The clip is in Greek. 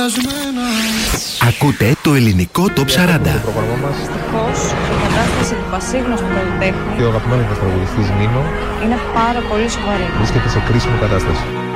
Ακούτε το ελληνικό Top 40. Δυστυχώς, η κατάσταση του πασίγνωστου καλλιτέχνη και ο αγαπημένος μας τραγουδιστής Νίνο είναι πάρα πολύ σοβαρή. βρίσκεται σε κρίσιμη κατάσταση.